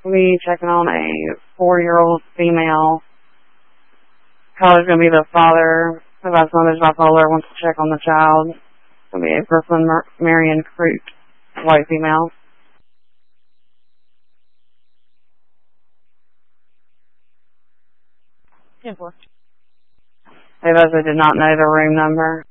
be checking on a 4-year-old female. Caller's going to be the father. The last mother's bipolar, wants to check on the child. It's going to be a Brooklyn Marion Crute, white female. They did not know the room number.